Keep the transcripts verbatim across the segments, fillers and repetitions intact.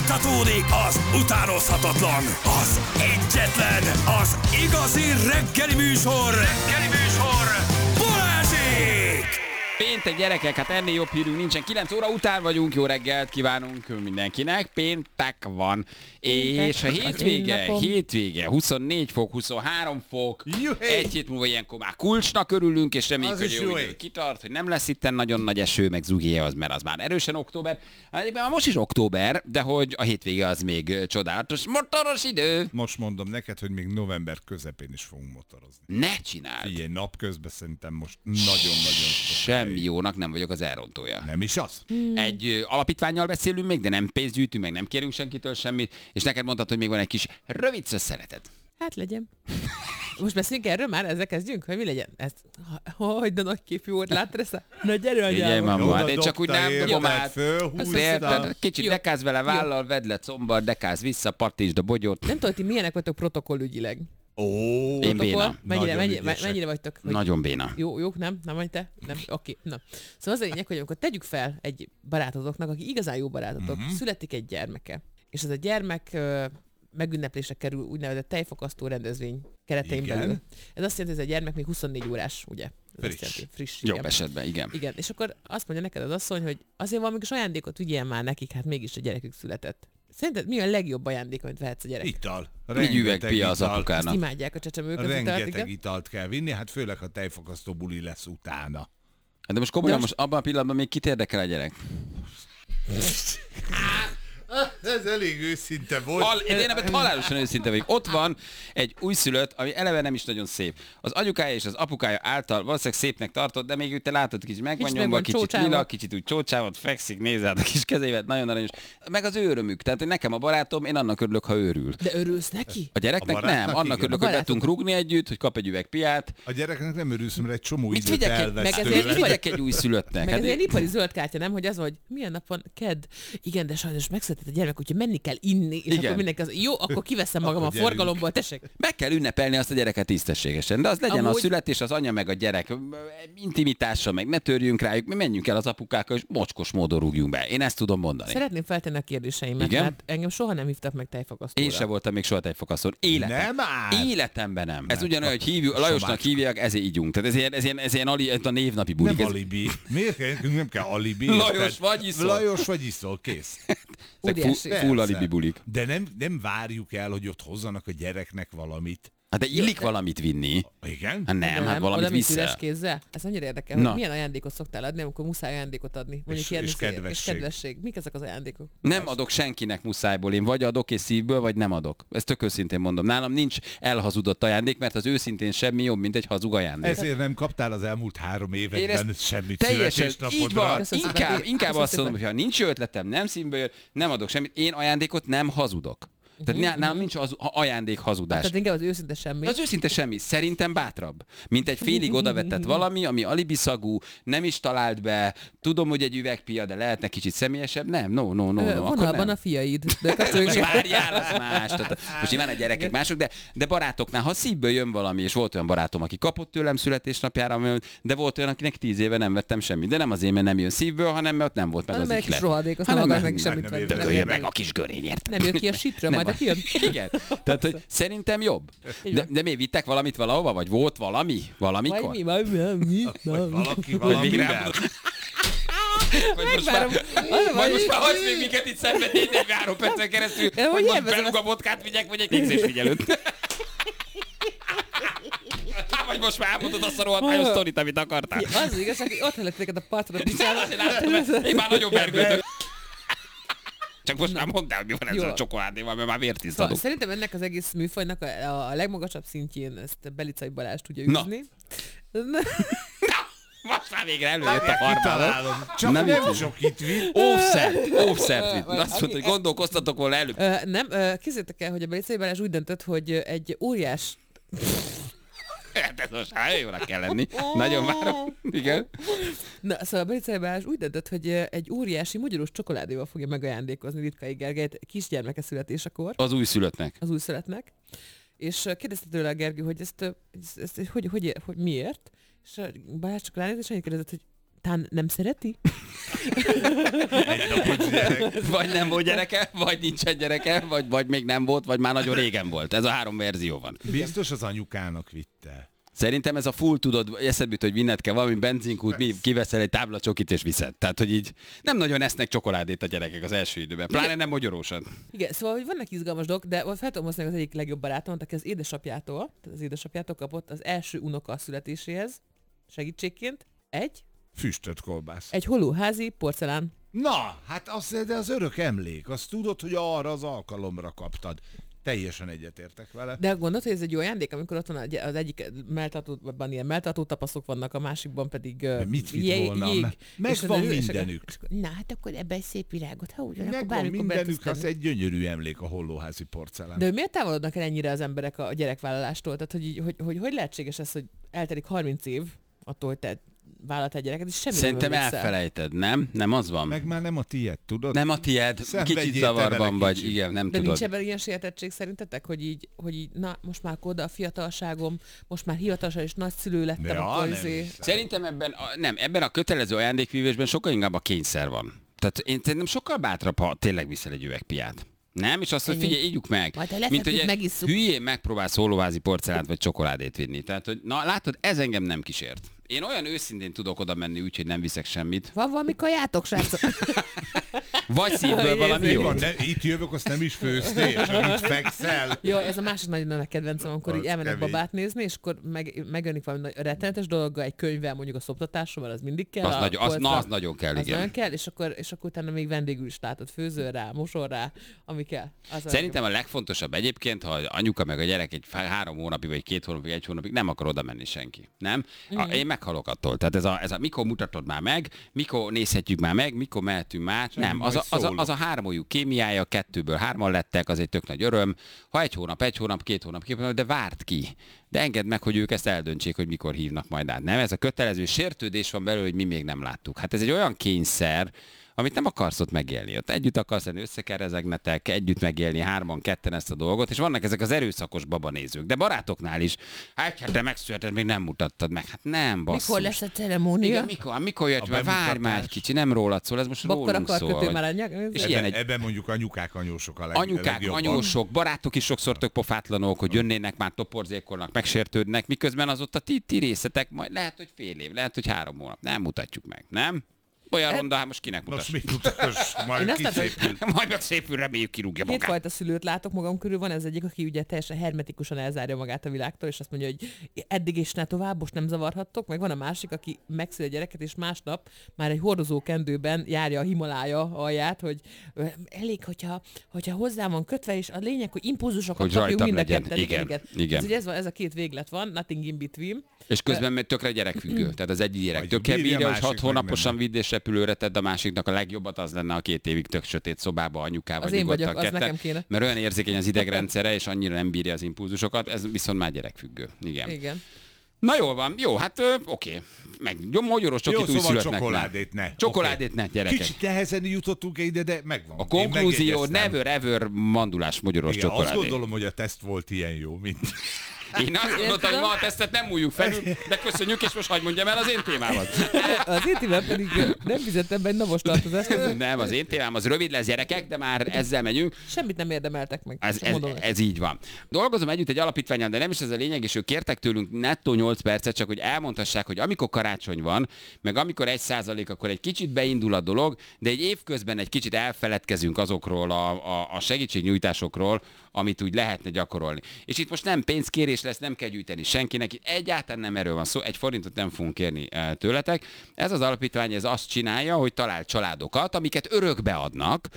Folytatódik az utánozhatatlan, az egyetlen, az igazi reggeli műsor, reggeli műsor, Balázsék! Péntek gyerekek, hát ennél jobb hírünk nincsen. kilenc óra után vagyunk, jó reggelt kívánunk mindenkinek. Péntek van. És a hétvége, hétvége, huszonnégy fok, huszonhárom fok, Juhé! egy hét múlva ilyenkor már kulcsnak örülünk, és reméljük, hogy jó idő kitart, hogy nem lesz itt nagyon nagy eső, meg zugéje az, mert az már erősen október. Hát már most is október, de hogy a hétvége az még csodálatos, motoros idő. Most mondom neked, hogy még november közepén is fogunk motorozni. Ne csináld! Ilyen napközben szerintem most nagyon-nagyon... Semmi jónak nem vagyok az elrontója. Nem is az? Egy ö, alapítvánnyal beszélünk még, de nem pénzt gyűjtünk, meg nem kérünk senkitől semmit, és neked mondtad, hogy még van egy kis rövid szösszeneted. Hát legyen. Most beszéljünk erről már, ezzel kezdjünk, hogy mi legyen? Ezt, hogy de nagy képű volt, láttad ezt? Na gyere, Ugye, anyám. mamu, hát én Oda csak úgy nem dobta, dobom érted, át. fölhúzta. Érted? Kicsit Jó. dekáz vele vállal, vedd le combar, dekáz vissza, pattítsd a bogyót. Nem tudod, ti milyenek vagytok protokollügyileg? Ó, Én Protokoll? béna. Mennyire, Nagyon mennyire, ügyesek. mennyire vagytok? Hogy Nagyon béna. Jó, jók, nem? Nem vagy te? Nem? Oké, na. Szóval az a lényeg, hogy amikor tegyük fel egy barátodoknak, aki igazán jó barátotok, uh-huh. születik egy gyermeke, és ez a gyermek ö, megünneplésre kerül úgynevezett tejfakasztó rendezvény keretein Igen. belül. Ez azt jelenti, hogy ez a gyermek még huszonnégy órás, ugye? Ez Friss. azt jelenti, friss. Jobb igen. esetben, igen. Igen, és akkor azt mondja neked az asszony, hogy azért valami kis ajándékot vigyél már nekik, hát mégis a gyerekük született. Szerinted mi a legjobb ajándék, amit vehetsz a gyerek? ital. Egy üvegpia az Ezt apukának. imádják a csecsemők az italt, Rengeteg igen. italt kell vinni, hát főleg, ha tejfakasztó buli lesz utána. De most komolyan, De most abban a pillanatban még kit érdekel a gyerek? Ez elég őszinte volt. Hal, én ebben halálosan őszinte vagyok. Ott van egy újszülött, ami eleve nem is nagyon szép. Az anyukája és az apukája által valószínűleg szépnek tartott, de még ő te látod, kicsit meg van Kicsit nyomva, meg van kicsit csócsálva. lila, kicsit úgy csócsávot, fekszik, nézed a kis kezével, nagyon aranyos. Meg az ő örömük. Tehát hogy nekem a barátom, én annak örülök, ha őrül. De örülsz neki? A gyereknek A nem, barátnak annak igen. örülök, A hogy be barátod- tudunk rúgni együtt, hogy kap egy üveg piát. A gyereknek nem örülsz, mert egy csomó Mit időt vigyek egy, meg elvesz ezért mit tőle. így vigyek egy újszülöttnek? Meg Hát ez ilyen én- ipari zöld kártya, nem? Hogy az, hogy milyen nap van, kedd. Igen, de sajnos megszületett a gyermek, úgyhogy menni kell inni, és Igen. akkor mindenki az, jó, akkor kiveszem magam a Akkor gyerünk. forgalomból, tessék. Meg kell ünnepelni azt a gyereket tisztességesen, de az legyen Amúgy- a születés, az anya meg a gyerek intimitása, meg ne törjünk rájuk, mi menjünk el az apukákkal, és mocskos módon rúgjunk be. Én ezt tudom mondani. Szeretném feltenni a kérdéseimet, Igen? mert engem soha nem hívtak meg tejfakasztóra. Én sem voltam még soha tejfakasztón. Életem. Nem áll. Életemben nem. Ez Nem. ugyanolyan, hogy hívjuk, Lajosnak Sobácska. hívják, ezért ígyunk. Tehát ez ilyen, ez ilyen, ez ilyen ali, a névnapi bulik. Nem Ez, alibi. Miért kell, nekünk nem kell alibi? Lajos érted? vagy iszol. Lajos vagy iszol, kész. ezek Óriási. full, full Persze. alibi bulik. De nem, nem várjuk el, hogy ott hozzanak a gyereknek valamit. Hát de illik valamit vinni. Igen? Hát nem, hát oda valamit mész üres viszel. kézzel? Ez annyira érdekel, Na. hogy milyen ajándékot szoktál adni, amikor muszáj ajándékot adni. Mondjuk És- ilyen és izé- kedvesség. És kedvesség. Mik ezek az ajándékok? Nem adok senkinek muszájból, én vagy adok és szívből, vagy nem adok. Ezt tök őszintén mondom. Nálam nincs elhazudott ajándék, mert az őszintén semmi jobb, mint egy hazug ajándék. Ezért nem kaptál az elmúlt három Én években ezt semmit Teljesen így születésnapodra. van. Köszönöm szépen. Inkább, inkább Köszönöm azt mondom, szépen. hogy ha nincs jó ötletem, nem színből jön, nem adok semmit. Én ajándékot nem hazudok. Tehát uh-huh. nálam nincs az ajándék hazudás. Tehát inkább az őszinte semmi. Az őszinte semmi. Szerintem bátrabb. Mint egy félig odavetett valami, ami alibiszagú, nem is talált be, tudom, hogy egy üvegpia, de lehetne kicsit személyesebb. Nem, no, no, no, Ö, no. Vonalban nem. a fiaid. De kapcsoljuk Most meg. várjál, az más. Tehát, most nyilván a gyerekek mások, de, de barátoknál, ha szívből jön valami, és volt olyan barátom, aki kapott tőlem születésnapjára, de volt olyan, akinek tíz éve nem vettem semmit. De nem azért, mert nem jön szívből, hanem mert nem volt meg Hanem az egy kis ihlet. rohadék, azt Hát nem nem, akarsz neki nem, semmit nem venni. érdekel. Dögölj meg a kis görényért. Nem jött ki a sitről, Nem majd van. jön. Igen. Tehát, hogy szerintem jobb. De, de miért vittek valamit valahova? Vagy volt valami? Valamikor? Vagy mi, vagy mi, mi, Vagy valaki Vagy valamivel. Vagy most már, Megvárom. Az a vagy baj, most már hogy- hagysz még minket itt szenvedni három percen keresztül, Ja, hogy hogy most élvezem belug a vodkát vigyek, vagy egy végzésfigyelőt. Vagy most már elmondod azt a rohadt sztorit, amit akartál. Az az igazság, hogy ott hagyott neked a partra picsálni. Azért láttam, én már nagyon vergődök. Csak most már mondd el, hogy mi van ezzel Jó. a csokoládéval, mert már vért Szóval izzadok. szerintem ennek az egész műfajnak a, a legmagasabb szintjén ezt Belicai Balázs tudja Na. űzni. Most már végre előjött a harmadat. Kitalálom. Csak Nem nem, így. sok itt vitt. Óvszert, óvszert vitt. Vagy Azt mondta, hogy gondolkoztatok volna előbb. Ö, nem, ö, képzeljétek el, hogy a Belicai Balázs úgy döntött, hogy egy óriás... Hát ez most már jónak kell lenni. Nagyon várom. Igen. Na, szóval a Belicai Balázs úgy döntött, hogy ö, egy óriási magyaros csokoládéval fogja megajándékozni Ritkai Gergelyt kisgyermeke születésekor Az újszülöttnek. az újszülöttnek. És ö, kérdezte tőle a Gergő, hogy ezt, ö, ezt, ezt hogy, hogy, hogy, hogy miért? És a Balázs csak ránézett, és annyit kérdezett, hogy Tán nem szereti? Egy napos gyerek. Vagy nem volt gyereke, vagy nincsen gyereke, vagy, vagy még nem volt, vagy már nagyon régen volt. Ez a három verzió van. Biztos az anyukának vitte. Szerintem ez a full, tudod, eszedbe jut, hogy vinned kell valami benzinkút, mi kiveszel egy tábla csokit és viszed. Tehát, hogy így nem nagyon esznek csokoládét a gyerekek az első időben. Pláne nem magyarósan. Igen, szóval hogy vannak izgalmas dolgok, de fel tudom hozni az egyik legjobb barátom, aki az édesapjától, tehát az édesapjától kapott az első unoka a születéséhez segítségként egy Füstöt kolbász. egy holóházi porcelán. Na, hát az, de az örök emlék. Azt tudod, hogy arra az alkalomra kaptad. Teljesen egyetértek vele. De gondolod, hogy ez egy jó ajándék, amikor ott van az egyik melltartóban ilyen melltartó tapaszok vannak, a másikban pedig De mit vitt jég, volna? jég, Megvan és mindenük. És akkor, na hát akkor ebbe egy szép virágot, ha ugyan, akkor Megvan bármikor mindenük, beteszed. az egy gyönyörű emlék a hollóházi porcelán. De hogy miért távolodnak el ennyire az emberek a gyerekvállalástól? Tehát, hogy, így, hogy, hogy, hogy lehetséges ez, hogy eltelik harminc év attól, hogy te vállaltál gyereket, és semmi Szerintem nem emlékszel. elfelejted, nem? Nem az van? Meg már nem a tiéd, tudod? Nem a tied, Szenvedjél kicsit te vele zavarban vagy, kicsit. igen, nem De tudod. nincs ebben ilyen sietettség szerintetek, hogy így, hogy így, na, most már oda a fiatalságom, most már hivatalosan is nagyszülő lettem, Ja, akkor nem izé... hiszem. Szerintem ebben a, nem, ebben a kötelező ajándékvívésben sokkal inkább a kényszer van. Tehát én szerintem sokkal bátrabb, ha tényleg viszel egy üvegpiát. Nem? És azt, hogy Ennyi. figyelj, ígyjuk meg. Majd ha Mint lefeküdt, hogy megisszuk. hülyén megpróbálsz holóházi porcelánt vagy csokoládét vinni. Tehát, hogy na látod, ez engem nem kísért. Én olyan őszintén tudok oda menni, úgyhogy nem viszek semmit. Van valami kajátok, srácok? Vagy szívből valami Mi jó. van, ne, itt jövök, azt nem is főztél, csak itt fekszel. Jó, ez a másik nagyon nagy kedvencem, amikor Az így elmennek kemény. babát nézni, és akkor meg, megjönnik valami nagy- rettenetes dologgal, egy könyvvel mondjuk a szoptatásról, az mindig kell. Az, a nagyon, az, na, polcra. az nagyon kell, Az igen. nagyon kell, és akkor, és akkor utána még vendégül is látod, főzöl rá, mosol rá, ami kell. Az a Szerintem a legfontosabb egyébként, ha anyuka meg a gyerek egy fá- három hónapig, vagy két hónapig, egy hónapig nem akar oda menni senki. Nem? A, én meghalok attól. Tehát ez a, ez a mikor mutatod már meg, mikor nézhetjük már meg, mikor mehetünk már. Semmi, Nem, az a, majd az, a, szólok. az a háromójú kémiája, kettőből hárman lettek, az egy tök nagy öröm. Ha egy hónap, egy hónap, két hónap, két hónap, de várt ki. De engedd meg, hogy ők ezt eldöntsék, hogy mikor hívnak majd át. Nem, ez a kötelező sértődés van belőle, hogy mi még nem láttuk. Hát ez egy olyan kényszer, amit nem akarsz ott megélni. Ott együtt akarsz lenni, összekerezegnetek, együtt megélni hárman, ketten ezt a dolgot, és vannak ezek az erőszakos babanézők. De barátok is, hát hát te megszületed, még nem mutattad meg. Hát nem, basszus. Mikor lesz a ceremónia? Igen, mikor, mikor jött? A Már várj már egy bemutatás. kicsi, nem rólad szól, ez most Bakkor rólunk akar szól. kötő vagy- már anyag? És Ebben, ilyen egy- ebben mondjuk anyukák, anyósok a leg, Anyukák, legjobban. anyósok, barátok is sokszor tök pofátlanok, hogy jönnének, már toporzékolnak, megsértődnek, miközben az ott a ti, ti részetek, majd lehet, hogy fél év, lehet, hogy három hónap. Nem mutatjuk meg, nem? Olyan ronda, hát most kinek Most mutas? mit mutass? Én Majd azt látom, kiszépül. Majd meg szépül reméljük kirúgja magát. Kétfajta szülőt látok magam körül, van ez egyik, aki ugye teljesen hermetikusan elzárja magát a világtól, és azt mondja, hogy eddig és ne tovább, most nem zavarhattok, meg van a másik, aki megszül egy gyereket, és másnap már egy hordozó kendőben járja a Himalája alját, hogy ö, elég, hogyha, hogyha hozzá van kötve, és a lényeg, hogy impulzusokat Hogy kapjunk rajtam mind a legyen. ketten. Igen, igen. Ez, ugye ez, van, ez a két véglet van, nothing in between. És közben meg tökre gyerekfüggő. Tehát az egyik gyerek Vagy tökre bírja, bírja, hogy másik hat meg hónaposan nem. vidd és repülőre tedd, a másiknak a legjobbat az lenne a két évig tök sötét szobába anyukával. Az én nyugodtan vagyok, az ketten, nekem kéne. Mert olyan érzékeny az idegrendszere, és annyira nem bírja az impulzusokat, ez viszont már gyerekfüggő. Igen. Igen. Na jól van, jó, hát ö, oké. Meg jó, magyaros Jó, csokit szóval újszülöttnek. csokoládét ne. Csokoládét ne, gyerekek. Kicsit nehezen jutottunk ide, de megvan. A Én konklúzió, megjegyeztem. never ever mandulás magyaros Igen, azt csokoládé. gondolom, hogy a teszt volt ilyen jó, mint... Én azt gondoltam, hogy ma a tesztet nem múljuk felül, de köszönjük, és most hagyd mondjam el az én témámat. Az én témám pedig nem fizettem be egy napos tartozást, Nem, az én témám az rövid lesz, gyerekek, de már ezzel megyünk. semmit nem érdemeltek meg. Ez, Csak ez, mondom. ez így van. Dolgozom együtt egy alapítványon, de nem is ez a lényeg, és ők kértek tőlünk nettó nyolc percet, csak hogy elmondhassák, hogy amikor karácsony van, meg amikor egy százalék, akkor egy kicsit beindul a dolog, de egy évközben egy kicsit elfeledkezünk azokról a, a, a segítségnyújtásokról, amit úgy lehetne gyakorolni. És itt most nem pénzkérés lesz, nem kell gyűjteni senkinek, itt egyáltalán nem erről van szó, egy forintot nem fogunk kérni eh, tőletek. Ez az alapítvány ez azt csinálja, hogy talál családokat, amiket örökbe adnak,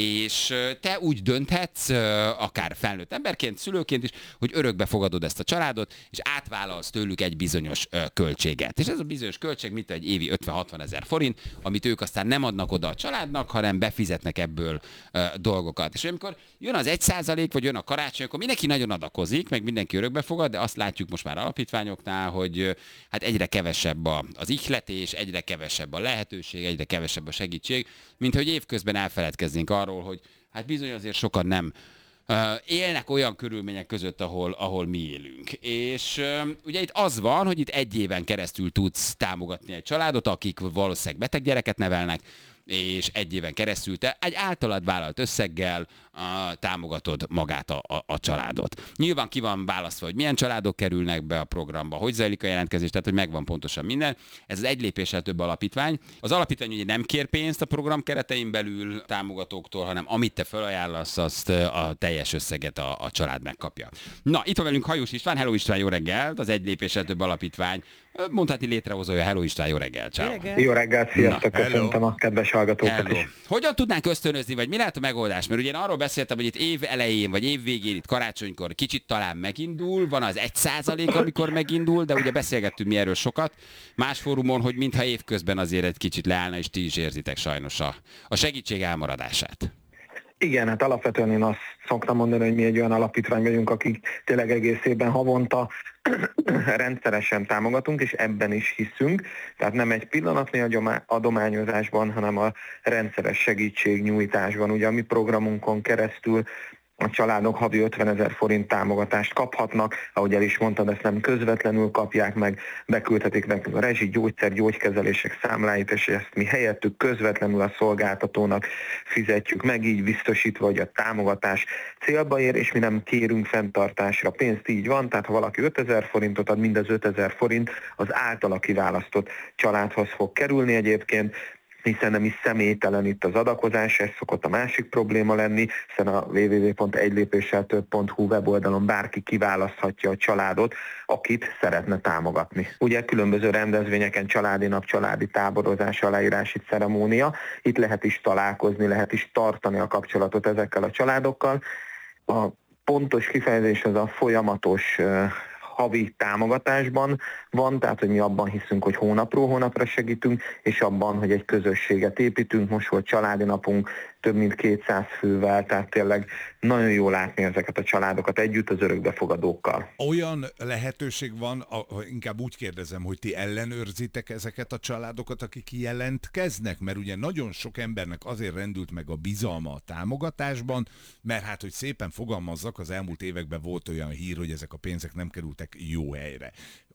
és eh, te úgy dönthetsz, eh, akár felnőtt emberként, szülőként is, hogy örökbe fogadod ezt a családot, és átvállalsz tőlük egy bizonyos eh, költséget. És ez a bizonyos költség, mint egy évi ötven-hatvan ezer forint, amit ők aztán nem adnak oda a családnak, hanem befizetnek ebből eh, dolgokat. És amikor jön az egy százalék, vagy jön a karácsony, akkor mindenki nagyon adakozik, meg mindenki örökbe fogad, de azt látjuk most már alapítványoknál, hogy ö, hát egyre kevesebb a, az ihletés, egyre kevesebb a lehetőség, egyre kevesebb a segítség, mint hogy évközben elfeledkeznénk arról, hogy hát bizony azért sokan nem élnek olyan körülmények között, ahol, ahol mi élünk. És ugye itt az van, hogy itt egy éven keresztül tudsz támogatni egy családot, akik valószínűleg beteg gyereket nevelnek, és egy éven keresztül te egy általad vállalt összeggel uh, támogatod magát a, a, a családot. Nyilván ki van választva, hogy milyen családok kerülnek be a programba, hogy zajlik a jelentkezés, tehát hogy megvan pontosan minden. Ez az egy lépéssel több alapítvány. Az alapítvány ugye nem kér pénzt a program keretein belül támogatóktól, hanem amit te felajánlasz, azt a teljes összeget a, a család megkapja. Na, itt van velünk Hajós István. Hello István, jó reggelt! Az egy lépéssel több alapítvány mondhatni létrehozója. Hello István, jó reggelt! Ciao. Jó reggelt, sziasztok, Na, köszöntöm a kedves hallgatókat hello. is. Hogyan tudnánk ösztönözni, vagy mi lehet a megoldás? Mert ugye én arról beszéltem, hogy itt év elején, vagy év végén, itt karácsonykor kicsit talán megindul, van az egy százalék, amikor megindul, de ugye beszélgettünk mi erről sokat. Más fórumon, hogy mintha évközben azért egy kicsit leállna, és ti is érzitek sajnos a, a segítség elmaradását. Igen, hát alapvetően én azt szoktam mondani, hogy mi egy olyan alapítvány vagyunk, akik tényleg egész évben havonta rendszeresen támogatunk, és ebben is hiszünk. Tehát nem egy pillanatnyi adományozásban, hanem a rendszeres segítségnyújtásban. Ugye a mi programunkon keresztül a családok havi ötvenezer forint támogatást kaphatnak, ahogy el is mondtad, ezt nem közvetlenül kapják meg, beküldhetik nekünk a rezsi, gyógyszer, gyógykezelések számláit, és ezt mi helyettük közvetlenül a szolgáltatónak fizetjük meg, így biztosítva, hogy a támogatás célba ér, és mi nem kérünk fenntartásra pénzt, így van, tehát ha valaki ötezer forintot ad, mindez ötezer forint az általa kiválasztott családhoz fog kerülni egyébként, hiszen nem is személytelen itt az adakozás, ez szokott a másik probléma lenni, hiszen a double-u double-u double-u pont egy lépéssel több pont hu weboldalon bárki kiválaszthatja a családot, akit szeretne támogatni. Ugye különböző rendezvényeken családi nap, családi táborozás, aláírási ceremónia, itt lehet is találkozni, lehet is tartani a kapcsolatot ezekkel a családokkal. A pontos kifejezés az a folyamatos havi támogatásban van, tehát hogy mi abban hiszünk, hogy hónapról hónapra segítünk, és abban, hogy egy közösséget építünk. Most volt családi napunk több mint kétszáz fővel, tehát tényleg nagyon jó látni ezeket a családokat együtt az örökbefogadókkal. Olyan lehetőség van, inkább úgy kérdezem, hogy ti ellenőrzitek ezeket a családokat, akik jelentkeznek, mert ugye nagyon sok embernek azért rendült meg a bizalma a támogatásban, mert hát, hogy szépen fogalmazzak, az elmúlt években volt olyan hír, hogy ezek a pénzek nem kerültek jó helyre.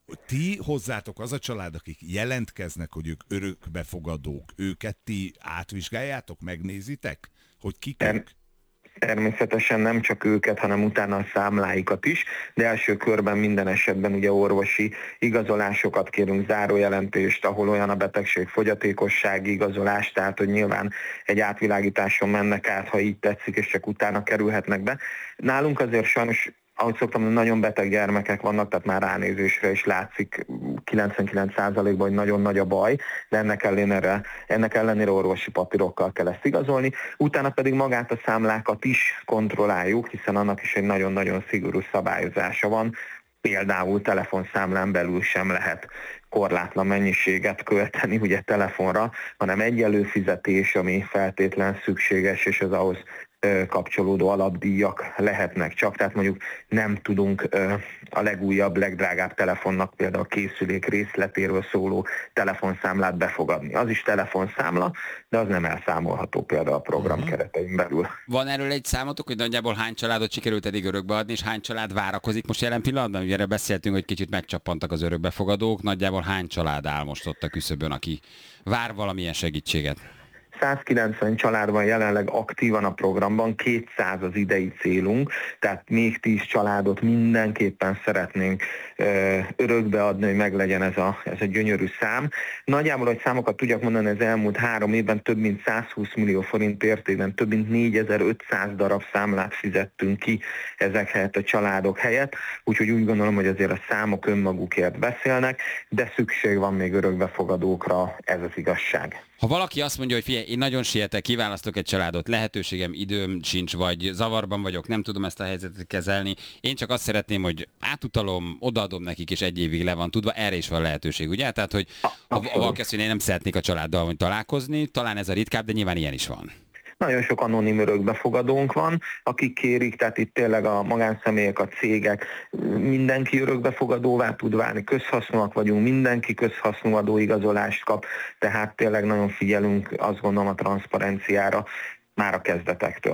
Ti hozzátok az a család, akik jelentkeznek, hogy ők örökbefogadók, őket ti átvizsgáljátok, megnézitek, hogy kik ők? Természetesen nem csak őket, hanem utána a számláikat is, de első körben minden esetben ugye orvosi igazolásokat kérünk, zárójelentést, ahol olyan a betegség, fogyatékossági igazolás, tehát hogy nyilván egy átvilágításon mennek át, ha így tetszik, és csak utána kerülhetnek be. Nálunk azért sajnos, ahogy szoktam, nagyon beteg gyermekek vannak, tehát már ránézésre is látszik kilencvenkilenc százalékban, hogy nagyon nagy a baj, de ennek ellenére, ennek ellenére orvosi papírokkal kell ezt igazolni. Utána pedig magát a számlákat is kontrolláljuk, hiszen annak is egy nagyon-nagyon szigorú szabályozása van. Például telefonszámlán belül sem lehet korlátlan mennyiséget költeni ugye telefonra, hanem egy előfizetés, ami feltétlen szükséges, és az ahhoz kapcsolódó alapdíjak lehetnek csak, tehát mondjuk nem tudunk a legújabb, legdrágább telefonnak például a készülék részletéről szóló telefonszámlát befogadni. Az is telefonszámla, de az nem elszámolható például a program uh-huh. keretein belül. Van erről egy számotok, hogy nagyjából hány családot sikerült eddig örökbeadni, és hány család várakozik most jelen pillanatban? Ugye erre beszéltünk, hogy kicsit megcsappantak az örökbefogadók, nagyjából hány család áll most ott a küszöbön, aki vár valamilyen segítséget? százkilencven család van jelenleg aktívan a programban, kétszáz az idei célunk, tehát még tíz családot mindenképpen szeretnénk ö, örökbeadni, hogy meglegyen ez a, ez a gyönyörű szám. Nagyjából, hogy számokat tudjak mondani, az elmúlt három évben több mint százhúsz millió forint értékben, több mint négyezer-ötszáz darab számlát fizettünk ki ezek helyett a családok helyett, úgyhogy úgy gondolom, hogy azért a számok önmagukért beszélnek, de szükség van még örökbefogadókra, ez az igazság. Ha valaki azt mondja, hogy figyelj, én nagyon sietek, kiválasztok egy családot, lehetőségem, időm sincs, vagy zavarban vagyok, nem tudom ezt a helyzetet kezelni, én csak azt szeretném, hogy átutalom, odaadom nekik, és egy évig le van tudva, erre is van lehetőség, ugye? Tehát, hogy ha valaki azt mondja, én nem szeretnék a családdal találkozni, talán ez a ritkább, de nyilván ilyen is van. Nagyon sok anonim örökbefogadónk van, akik kérik, tehát itt tényleg a magánszemélyek, a cégek, mindenki örökbefogadóvá tud válni, közhasznúak vagyunk, mindenki közhasznú adóigazolást kap, tehát tényleg nagyon figyelünk, azt gondolom, a transzparenciára már a kezdetektől.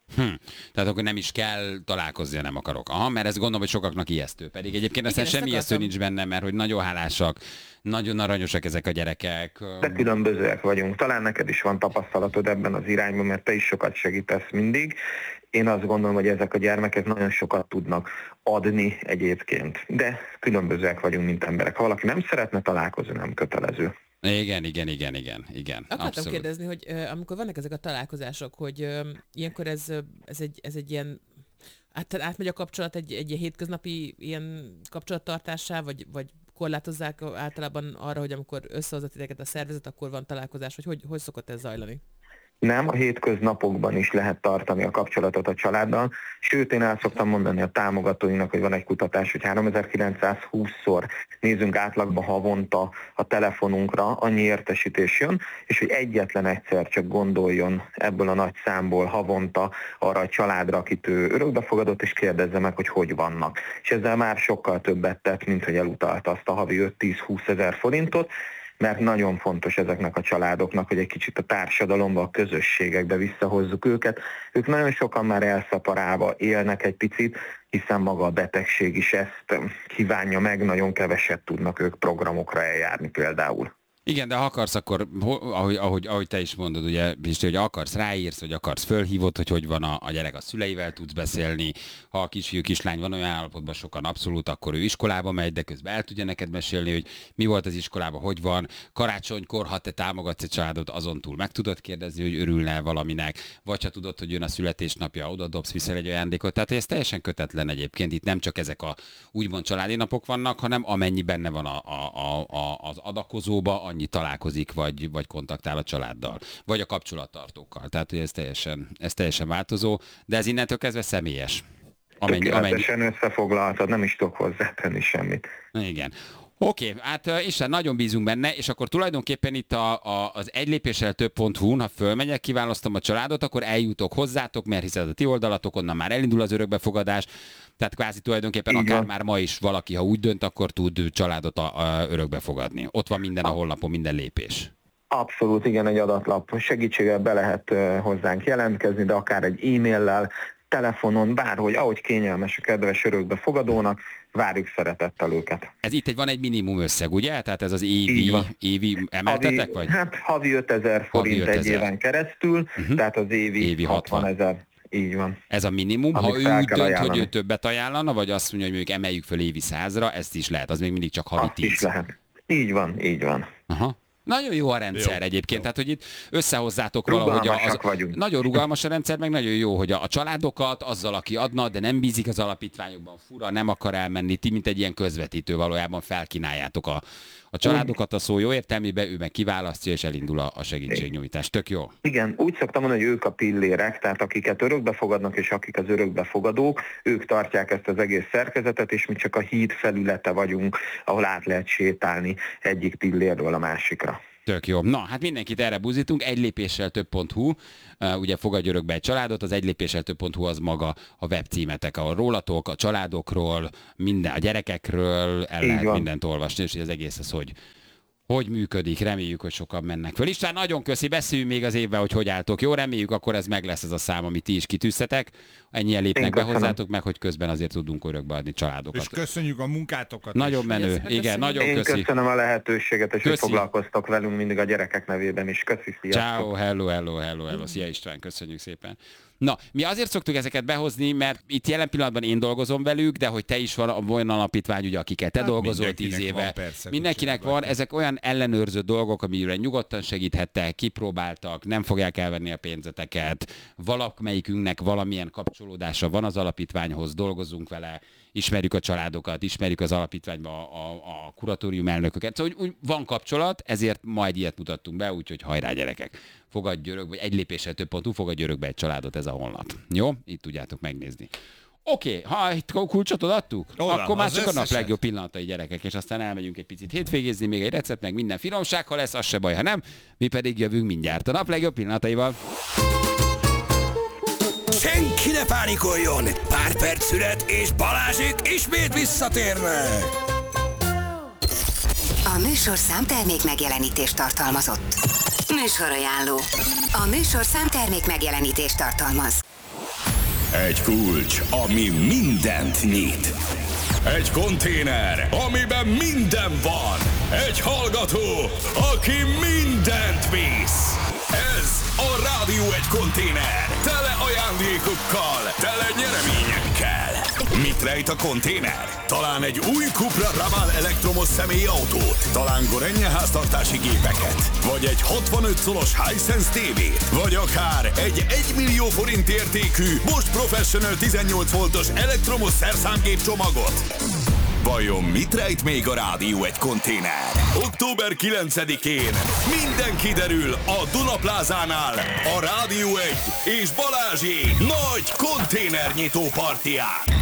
Hm. Tehát akkor nem is kell találkozni, nem akarok. Aha, mert ezt gondolom, hogy sokaknak ijesztő. Pedig egyébként aztán semmi ijesztő nincs benne, mert hogy nagyon hálásak, nagyon aranyosak ezek a gyerekek. De különbözőek vagyunk. Talán neked is van tapasztalatod ebben az irányban, mert te is sokat segítesz mindig. Én azt gondolom, hogy ezek a gyermekek nagyon sokat tudnak adni egyébként. De különbözőek vagyunk, mint emberek. Ha valaki nem szeretne találkozni, nem kötelező. Igen, igen, igen, igen, igen. Akartam abszolút. kérdezni, hogy uh, amikor vannak ezek a találkozások, hogy uh, ilyenkor ez, uh, ez, egy, ez egy ilyen, át, átmegy a kapcsolat egy, egy ilyen hétköznapi ilyen kapcsolattartássá, vagy, vagy korlátozzák általában arra, hogy amikor összehozott titeket a szervezet, akkor van találkozás, vagy hogy, hogy szokott ez zajlani? Nem, a hétköznapokban is lehet tartani a kapcsolatot a családdal, sőt én el szoktam mondani a támogatóinak, hogy van egy kutatás, hogy háromezer-kilencszázhúszszor nézünk átlagban havonta a telefonunkra, annyi értesítés jön, és hogy egyetlen egyszer csak gondoljon ebből a nagy számból havonta arra a családra, akit ő örökbefogadott, és kérdezze meg, hogy hogy vannak. És ezzel már sokkal többet tett, mint hogy elutalta azt a havi öt-tíz-húsz ezer forintot, mert nagyon fontos ezeknek a családoknak, hogy egy kicsit a társadalomba, a közösségekbe visszahozzuk őket. Ők nagyon sokan már elszaparálva élnek egy picit, hiszen maga a betegség is ezt kívánja meg, nagyon keveset tudnak ők programokra eljárni például. Igen, de ha akarsz, akkor, ahogy, ahogy, ahogy te is mondod, ugye, Pisti, hogy akarsz, ráírsz, vagy akarsz, fölhívod, hogy hogy van a, a gyerek, a szüleivel tudsz beszélni. Ha a kisfiú, kislány van olyan állapotban sokan abszolút, akkor ő iskolába megy, de közben el tudja neked mesélni, hogy mi volt az iskolában, hogy van. Karácsonykor, ha te támogatsz egy családot, azon túl meg tudod kérdezni, hogy örülne valaminek, vagy ha tudod, hogy jön a születésnapja, oda dobsz, viszel egy ajándékot. Tehát ez teljesen kötetlen egyébként. Itt nem csak ezek a úgymond családi napok vannak, hanem amennyi benne van a, a, a, a, az adakozóba, annyi találkozik, vagy, vagy kontaktál a családdal, vagy a kapcsolattartókkal. Tehát, hogy ez teljesen, ez teljesen változó, de ez innentől kezdve személyes. Amennyi, Tökéletesen amennyi... összefoglaltad, nem is tudok hozzátenni semmit. Igen. Oké, okay, hát uh, Isten, nagyon bízunk benne, és akkor tulajdonképpen itt a, a, az egylépéssel több pont hu-n, ha fölmegyek, kiválasztom a családot, akkor eljutok hozzátok, mert hiszen a ti oldalatok, onnan már elindul az örökbefogadás, tehát kvázi tulajdonképpen így akár van. Már ma is valaki, ha úgy dönt, akkor tud családot a, a örökbefogadni. Ott van minden a honlapon, minden lépés. Abszolút, igen, egy adatlap. Segítséggel be lehet uh, hozzánk jelentkezni, de akár egy e-maillel, telefonon, bárhogy, ahogy kényelmes a kedves örökbefogadónak, várjuk szeretettel őket. Ez itt egy, van egy minimum összeg, ugye? Tehát ez az évi, évi emeltetek? Havi, vagy? Hát havi ötezer forint havi ötezer. Egy éven keresztül, uh-huh. Tehát az évi, évi hatvan ezer. Így van. Ez a minimum, ha ő úgy dönt, ajánlani. Hogy ő többet ajánlana, vagy azt mondja, hogy mondjuk emeljük föl évi százra, ezt is lehet, az még mindig csak havi tíz. Azt is lehet. Így van, így van. Aha. Nagyon jó a rendszer jó, egyébként, jó. Tehát hogy itt összehozzátok valahogy. A, az, nagyon rugalmas a rendszer, meg nagyon jó, hogy a, a családokat azzal, aki adna, de nem bízik az alapítványokban, fura, nem akar elmenni, ti, mint egy ilyen közvetítő valójában felkínáljátok a, a családokat a szó jó értelmében, ő meg kiválasztja és elindul a, a segítségnyújtás. Tök jó. Igen, úgy szoktam mondani, hogy ők a pillérek, tehát akiket örökbefogadnak és akik az örökbefogadók, ők tartják ezt az egész szerkezetet, és mi csak a híd felülete vagyunk, ahol át lehet sétálni egyik pillérről a másikra. Tök jó. Na, hát mindenkit erre buzítunk, egylépéssel több pont hu, uh, ugye fogadj örökbe egy családot, az egylépéssel több pont hu az maga a webcímetek, ahol rólatok, a családokról, minden, a gyerekekről el Így lehet van. mindent olvasni, és az egész az, hogy hogy működik, reméljük, hogy sokan mennek föl. István, nagyon köszi, beszéljünk még az évben, hogy hogy álltok. Jó, reméljük, akkor ez meg lesz ez a szám, amit ti is kitűztetek. Ennyien lépnek be hozzátok meg, hogy közben azért tudunk örökbeadni családokat. És köszönjük a munkátokat. Nagyon is. menő. Igen, köszönjük. Nagyon Én köszi. köszönöm a lehetőséget, és hogy foglalkoztok velünk mindig a gyerekek nevében is. Köszi, sziasztok. Ciao, hello, hello, hello, hello. Szia István, köszönjük szépen. Na, mi azért szoktuk ezeket behozni, mert itt jelen pillanatban én dolgozom velük, de hogy te is van olyan alapítvány, ugye, akiket te hát dolgozol tíz éve. Van, persze, mindenkinek van, ezek olyan ellenőrző dolgok, amire nyugodtan segíthettek, kipróbáltak, nem fogják elvenni a pénzeteket, valamelyikünknek valamilyen kapcsolódása van az alapítványhoz, dolgozunk vele, ismerjük a családokat, ismerjük az alapítványban a, a, a kuratórium elnököket. Szóval úgy, úgy van kapcsolat, ezért majd ilyet mutattunk be, úgyhogy hajrá gyerekek. Fogadj örökbe, vagy egy lépéssel több pont hu, fogadj örökbe egy családot, ez a honlap. Jó? Itt tudjátok megnézni. Oké, okay, ha itt kulcsot adtuk, Oda, akkor már csak a nap legjobb pillanatai gyerekek, és aztán elmegyünk egy picit hétvégézni, még egy recept, meg minden finomság, ha lesz, az se baj, ha nem. Mi pedig jövünk mindjárt a nap legjobb pillanataival. Senki ne pánikoljon! Pár perc szület, és Balázsék ismét visszatérnek! A műsorszám termék megjelenítést tartalmazott. Műsorajánló. A műsorszám termék megjelenítést tartalmaz. Egy kulcs, ami mindent nyit. Egy konténer, amiben minden van. Egy hallgató, aki mindent visz. Ez a Rádió egy konténer. Tele ajándékokkal, tele nyereményekkel. Mit rejt a konténer? Talán egy új Cupra Raval elektromos személyautót, talán Gorenje háztartási gépeket, vagy egy hatvanöt szolos Hisense tévét, vagy akár egy egymillió forint értékű Bosch Professional tizennyolc voltos elektromos szerszámgép csomagot. Vajon mit rejt még a Rádió egy konténer? október kilencedikén minden kiderül a Dunaplázánál a Rádió egy és Balázsék nagy konténernyitó partiján.